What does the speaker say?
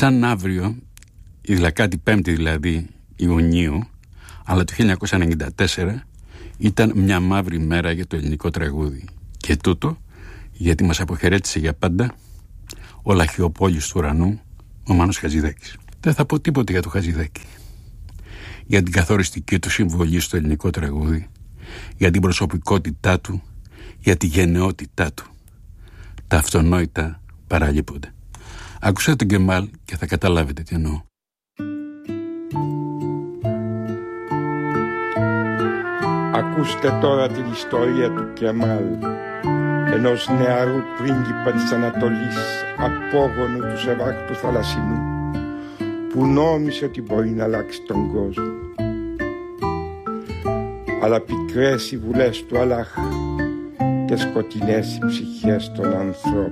Σαν αύριο, η 15η δηλαδή Ιουνίου, αλλά το 1994 ήταν μια μαύρη μέρα για το ελληνικό τραγούδι. Και τούτο γιατί μας αποχαιρέτησε για πάντα ο λαχιοπόλης του ουρανού, ο Μάνος Χατζηδάκης. Δεν θα πω τίποτε για το Χατζηδάκη, για την καθοριστική του συμβολή στο ελληνικό τραγούδι, για την προσωπικότητά του, για τη γενναιότητά του. Τα αυτονόητα παραλείπονται. Ακούσατε τον Κεμάλ και θα καταλάβετε τι εννοώ. Ακούστε τώρα την ιστορία του Κεμάλ, ενός νεαρού πρίγκιπα της Ανατολής, απόγονου του Σεβάχτου Θαλασσινού, που νόμισε ότι μπορεί να αλλάξει τον κόσμο. Αλλά πικρές οι βουλές του Αλλάχ και σκοτεινές οι ψυχές των ανθρώπων.